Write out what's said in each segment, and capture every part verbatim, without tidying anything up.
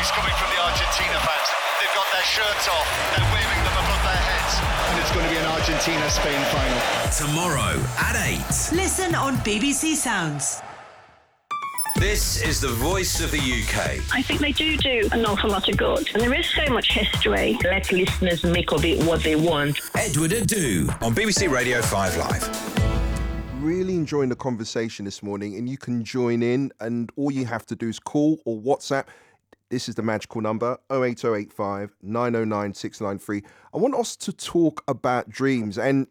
cheers coming from the Argentina fans. They've got their shirts off, they're waving them above their heads. And it's going to be an Argentina-Spain final. Tomorrow at eight. Listen on B B C Sounds. This is the voice of the U K. I think they do do an awful lot of good. And there is so much history. Let listeners make of it what they want. Edward Adu on B B C Radio five Live. Really enjoying the conversation this morning, and you can join in, and all you have to do is call or WhatsApp. This is the magical number, oh eight oh eight five, nine oh nine, six nine three. I want us to talk about dreams. And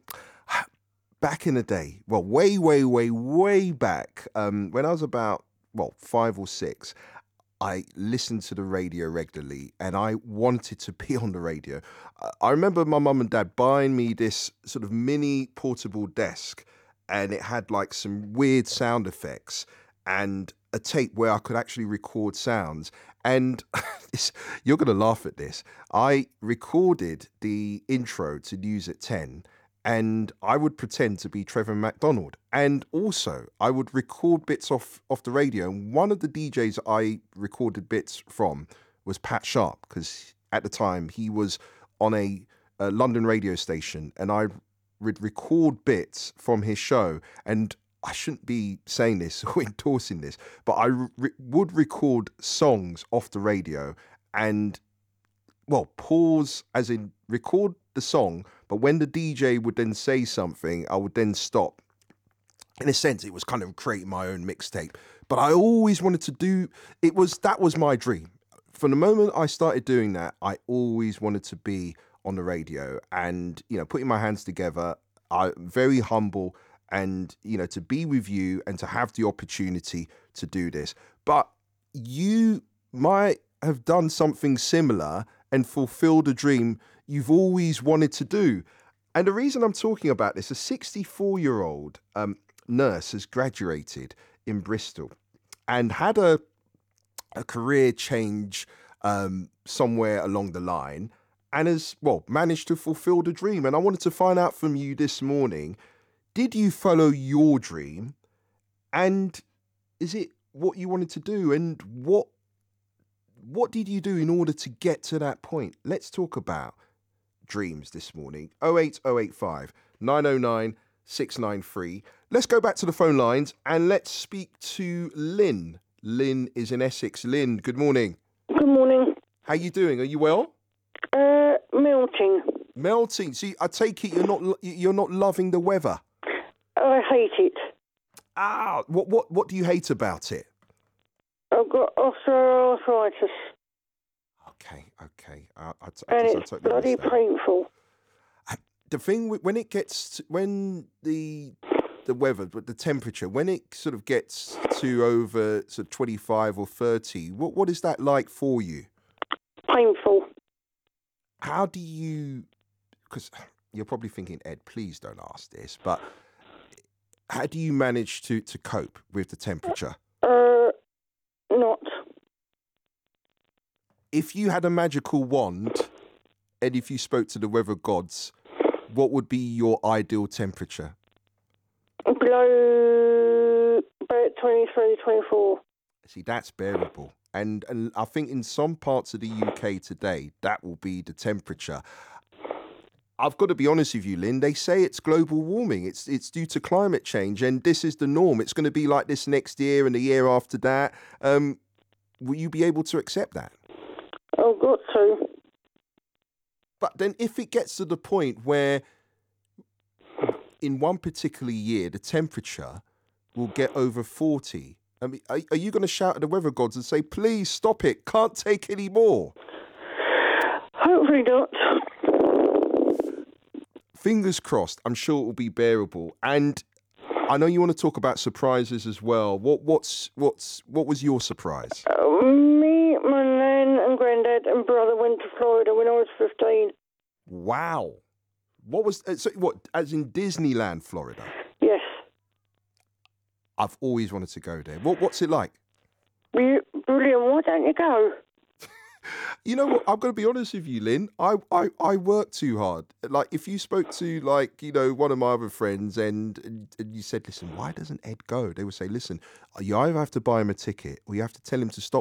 back in the day, well, way, way, way, way back, um, when I was about, well, five or six, I listened to the radio regularly, and I wanted to be on the radio. I remember my mum and dad buying me this sort of mini portable desk, and it had like some weird sound effects and a tape where I could actually record sounds. And this, you're going to laugh at this. I recorded the intro to News at ten, and I would pretend to be Trevor McDonald. And also, I would record bits off, off the radio. And one of the D Js I recorded bits from was Pat Sharp, because at the time he was on a, a London radio station, and I would record bits from his show. And I shouldn't be saying this or endorsing this, but I re- would record songs off the radio and, well, pause, as in record the song, but when the D J would then say something, I would then stop. In a sense, it was kind of creating my own mixtape, but I always wanted to do, it was, that was my dream. From the moment I started doing that, I always wanted to be on the radio and, you know, putting my hands together. I'm very humble, and, you know, to be with you and to have the opportunity to do this. But you might have done something similar and fulfilled a dream you've always wanted to do. And the reason I'm talking about this, a sixty-four-year-old um, nurse has graduated in Bristol and had a, a career change um, somewhere along the line, and has, well, managed to fulfill the dream. And I wanted to find out from you this morning, did you follow your dream? And is it what you wanted to do? And what what did you do in order to get to that point? Let's talk about dreams this morning. oh eight oh eight five, nine oh nine, six nine three. Let's go back to the phone lines and let's speak to Lynn. Lynn is in Essex. Lynn, good morning. Good morning. How you doing? Are you well? Uh, melting. Melting. See, I take it you're not you're not loving the weather. I hate it. Ah, what what what do you hate about it? I've got osteoarthritis. Okay, okay. I, I, t- and I it's totally bloody understand. painful. The thing when it gets to, when the the weather, but the temperature, when it sort of gets to over sort of twenty-five or thirty, what what is that like for you? Painful. How do you? Because you're probably thinking, Ed, please don't ask this, but how do you manage to, to cope with the temperature? Uh, not. If you had a magical wand, and if you spoke to the weather gods, what would be your ideal temperature? Below about twenty-three, twenty-four. See, that's bearable. And and I think in some parts of the U K today, that will be the temperature. I've got to be honest with you, Lynn. They say it's global warming. It's it's due to climate change, and this is the norm. It's going to be like this next year and the year after that. Um, will you be able to accept that? I've got to. But then if it gets to the point where in one particular year, the temperature will get over forty, I mean, are, are you going to shout at the weather gods and say, please stop it, can't take any more? Hopefully not. Fingers crossed, I'm sure it will be bearable. And I know you want to talk about surprises as well. What what's what's what was your surprise? Uh, me, my nan and granddad and brother went to Florida when I was fifteen. Wow. What was uh, so what as in Disneyland, Florida? Yes. I've always wanted to go there. What what's it like? Brilliant. Why don't you go? You know what? I'm going to be honest with you, Lynn. I, I, I work too hard. Like, if you spoke to, like, you know, one of my other friends and, and, and you said, listen, why doesn't Ed go? They would say, listen, you either have to buy him a ticket or you have to tell him to stop